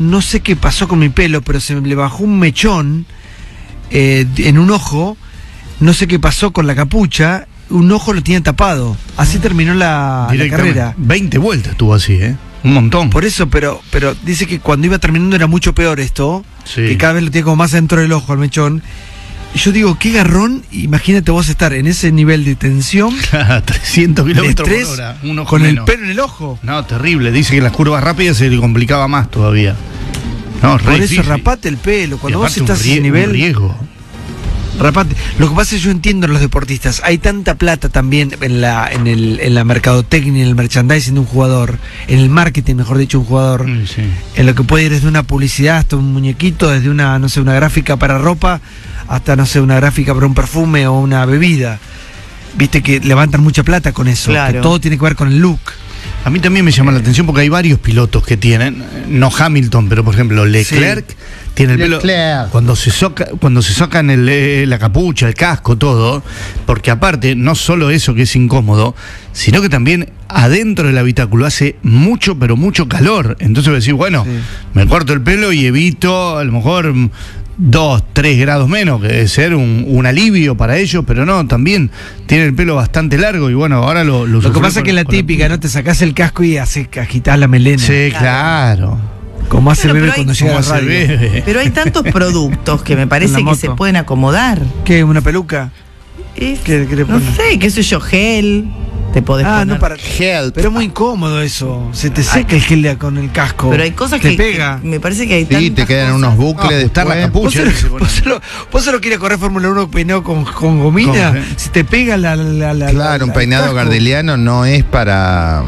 no sé qué pasó con mi pelo, pero se me le bajó un mechón en un ojo, no sé qué pasó con la capucha, un ojo lo tenía tapado. Así terminó la carrera. 20 vueltas estuvo así, un montón. Por eso, pero dice que cuando iba terminando era mucho peor esto, que cada vez lo tiene como más dentro del ojo el mechón. Y yo digo, qué garrón, imagínate vos estar en ese nivel de tensión, 300 kilómetros por hora, un ojo con menos. el pelo en el ojo. No, terrible. Dice que en las curvas rápidas se le complicaba más todavía. No, por eso difícil. Rapate el pelo, cuando vos estás a ese nivel. Un riesgo. Rapate. Lo que pasa es que yo entiendo a los deportistas, hay tanta plata también en la mercadotecnia, en el merchandising de un jugador, en el marketing, mejor dicho, un jugador, en lo que puede ir desde una publicidad hasta un muñequito, desde una, no sé, una gráfica para ropa, hasta, no sé, una gráfica para un perfume o una bebida. Viste que levantan mucha plata con eso, claro. Que todo tiene que ver con el look. A mí también me llama la atención porque hay varios pilotos que tienen, no Hamilton, pero por ejemplo Leclerc tiene el pelo cuando se sacan la capucha, el casco, todo, porque aparte no solo eso que es incómodo, sino que también adentro del habitáculo hace mucho, pero mucho calor. Entonces voy a decir, bueno, me corto el pelo y evito a lo mejor 2, 3 grados menos, que debe ser un alivio para ellos, pero no, también tiene el pelo bastante largo y bueno, ahora lo que pasa es que la típica, ¿no? Te sacás el casco y agitás la melena. Sí, claro. Como hace el bebé cuando llega a la radio. Pero hay tantos productos que me parece que se pueden acomodar. ¿Qué? ¿Una peluca? ¿Qué no sé, qué sé yo, gel. Te podés poner. No, para gel. Pero es muy incómodo eso. Se te seca el gel con el casco. Pero hay cosas te pega. Me parece que hay tantas te quedan unos bucles de estar la capucha. ¿Vos solo quieres correr Fórmula 1 peinado con gomina? Si te pega Claro, un peinado gardeliano no es para...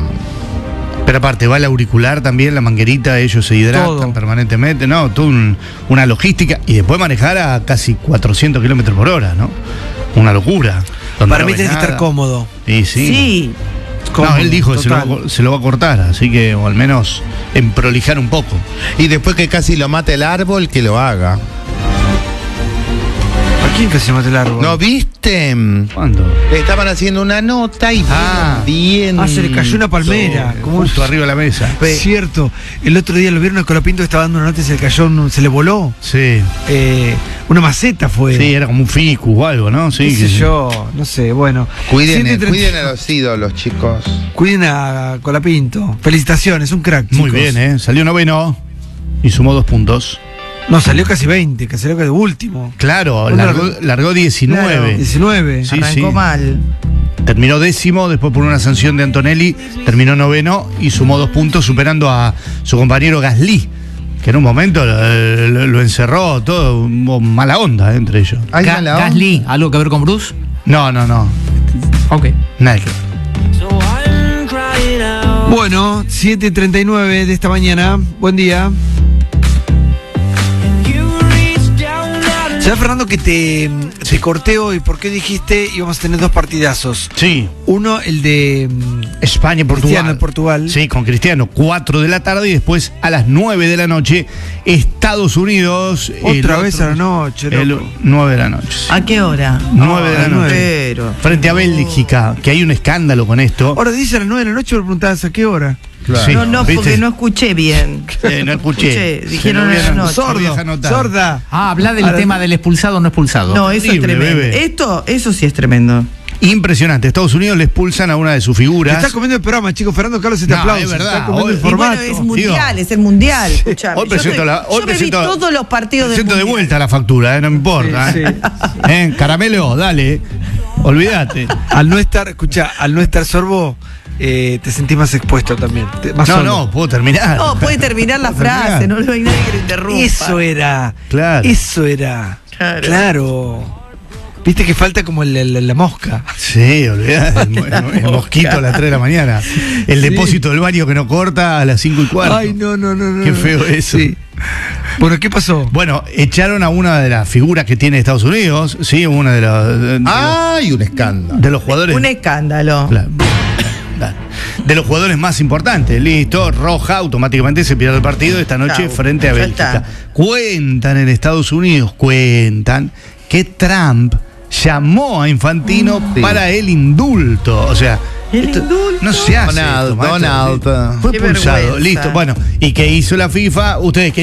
Pero aparte, va el auricular también, la manguerita, ellos se hidratan permanentemente, ¿no? Toda una logística. Y después manejar a casi 400 kilómetros por hora, ¿no? Una locura. Para mí tienes que estar cómodo. Sí. Cómodo, no, él dijo que se lo va a cortar, así que, o al menos, emprolijar un poco. Y después que casi lo mate el árbol, que lo haga. ¿A quién casi mate el árbol? ¿No viste? ¿Cuándo? Le estaban haciendo una nota y bien. Se le cayó una palmera. Justo arriba de la mesa. Cierto. El otro día lo vieron a Colapinto que estaba dando una nota y se le cayó, se le voló. Sí. Una maceta fue. Sí, era como un ficus o algo, ¿no? Sí. ¿Qué sé yo? No sé, bueno. Cuiden a los ídolos, chicos. Cuiden a Colapinto. Felicitaciones, un crack, chicos. Muy bien, salió noveno y sumó 2 puntos. No, salió casi 20, que salió de último. Claro, largó 19. Claro, 19. Sí, arrancó mal. Terminó 10º, después por una sanción de Antonelli, terminó 9º y sumó 2 puntos, superando a su compañero Gasly, que en un momento lo encerró todo, mala onda entre ellos. Gasly, ¿algo que ver con Bruce? No. Ok. Nada. Bueno, 7:39 de esta mañana. Buen día. ¿Sabes, Fernando, que te corté hoy? ¿Por qué dijiste íbamos a tener 2 partidazos? Sí. Uno, el de España-Portugal. Portugal. Sí, con Cristiano, 4 de la tarde y después a las 9 de la noche, Estados Unidos. Otra vez a la noche, ¿no? 9 de la noche. Sí. ¿A qué hora? 9 de la noche. Frente a Bélgica, que hay un escándalo con esto. Ahora dice a las 9 de la noche, me preguntabas a qué hora. Claro. Sí, no, porque no escuché bien. No escuché. Dijeron a la noche. Sorda. Habla del tema del expulsado o no expulsado. No, eso terrible, es tremendo. Eso sí es tremendo. Impresionante. Estados Unidos le expulsan a una de sus figuras. Te estás comiendo el programa, chicos. Fernando Carlos, se te aplaude. Es verdad. Está comiendo el formato. Bueno, es mundial, es el mundial. Escuchame. Hoy presento yo me vi todos los partidos del mundial. De vuelta la factura, no me importa. Sí. Caramelo, dale. Olvídate. Al no estar Sorbo, te sentís más expuesto también. No, puedo terminar. No, puede terminar la frase, no hay nadie que lo interrumpa. Eso era. Claro. Viste que falta como la mosca. Sí, olvidate, el mosquito a las 3 de la mañana. El depósito del baño que no corta a las 5:15. Ay, no. Qué feo eso. Sí. Bueno, ¿qué pasó? Bueno, echaron a una de las figuras que tiene Estados Unidos, sí, una de los... ¡Ay, un escándalo! De los jugadores... Un escándalo. Claro. De los jugadores más importantes, listo, roja, automáticamente se pierde el partido esta noche frente a Bélgica. Cuentan en Estados Unidos, que Trump llamó a Infantino para el indulto. O sea, no se hace. Donald. Fue expulsado, listo. Bueno, ¿y qué hizo la FIFA? Ustedes, ¿qué